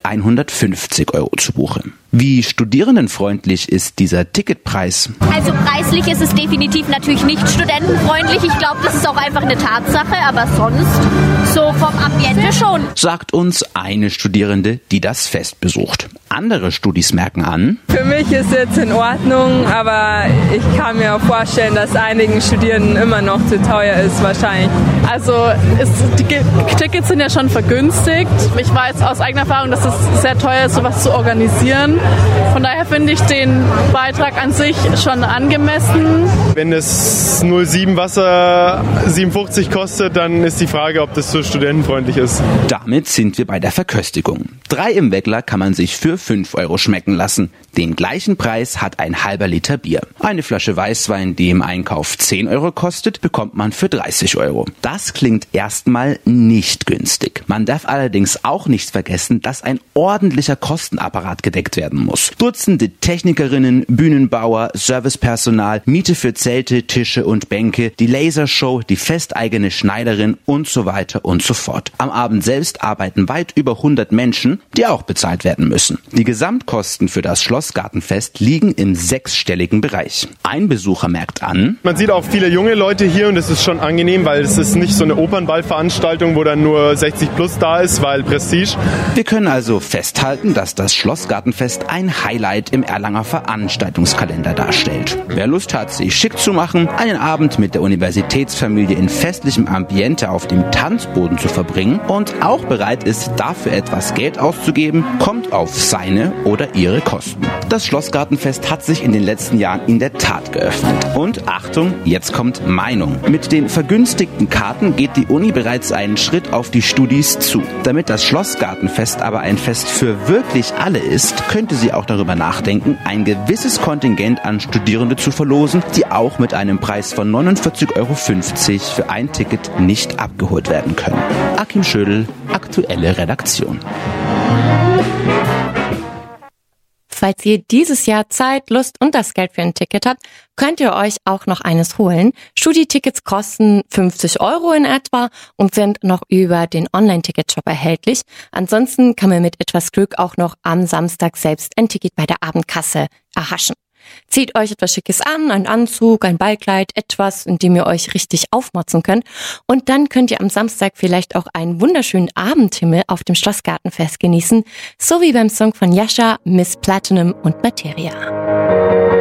150 € zu Buche. Wie studierendenfreundlich ist dieser Ticketpreis? Also preislich ist es definitiv natürlich nicht studentenfreundlich. Ich glaube, das ist auch einfach eine Tatsache, aber sonst so vom Ambiente schon. Sagt uns eine Studierende, die das Fest besucht. Andere Studis merken an: Für mich ist jetzt in Ordnung, aber ich kann mir auch vorstellen, dass einigen Studierenden immer noch zu teuer ist wahrscheinlich. Also die Tickets sind ja schon vergünstigt. Ich weiß aus eigener Erfahrung, dass es sehr teuer ist, sowas zu organisieren. Von daher finde ich den Beitrag an sich schon angemessen. Wenn das 07 Wasser 57 kostet, dann ist die Frage, ob das so studentenfreundlich ist. Damit sind wir bei der Verköstigung. 3 im Weggler kann man sich für 5 € schmecken lassen. Den gleichen Preis hat ein halber Liter Bier. Eine Flasche Weißwein, die im Einkauf 10 € kostet, bekommt man für 30 €. Das klingt erstmal nicht günstig. Man darf allerdings auch nicht vergessen, dass ein ordentlicher Kostenapparat gedeckt werden muss. Dutzende Technikerinnen, Bühnenbauer, Servicepersonal, Miete für Zelte, Tische und Bänke, die Lasershow, die festeigene Schneiderin und so weiter und so fort. Am Abend selbst arbeiten weit über 100 Menschen, die auch bezahlt werden müssen. Die Gesamtkosten für das Schlossgartenfest liegen im 6-stelligen Bereich. Ein Besucher merkt an: Man sieht auch viele junge Leute hier und das ist schon angenehm, weil es ist nicht so eine Opernballveranstaltung, wo dann nur 60 plus da ist, weil Prestige. Wir können also festhalten, dass das Schlossgartenfest ein Highlight im Erlanger Veranstaltungskalender darstellt. Wer Lust hat, sich schick zu machen, einen Abend mit der Universitätsfamilie in festlichem Ambiente auf dem Tanzboden zu verbringen und auch bereit ist, dafür etwas Geld auszugeben, kommt auf seine oder ihre Kosten. Das Schlossgartenfest hat sich in den letzten Jahren in der Tat geöffnet. Und Achtung, jetzt kommt Meinung. Mit den vergünstigten Karten geht die Uni bereits einen Schritt auf die Studis zu. Damit das Schlossgartenfest aber ein Fest für wirklich alle ist, könnte sie auch darüber nachdenken, ein gewisses Kontingent an Studierende zu verlosen, die auch mit einem Preis von 49,50 € für ein Ticket nicht abgeholt werden können. Akim Schödel, aktuelle Redaktion. Falls ihr dieses Jahr Zeit, Lust und das Geld für ein Ticket habt, könnt ihr euch auch noch eines holen. Studi-Tickets kosten 50 € in etwa und sind noch über den Online-Ticket-Shop erhältlich. Ansonsten kann man mit etwas Glück auch noch am Samstag selbst ein Ticket bei der Abendkasse erhaschen. Zieht euch etwas Schickes an, einen Anzug, ein Ballkleid, etwas, in dem ihr euch richtig aufmotzen könnt. Und dann könnt ihr am Samstag vielleicht auch einen wunderschönen Abendhimmel auf dem Schlossgartenfest genießen, so wie beim Song von Yasha, Miss Platinum und Materia.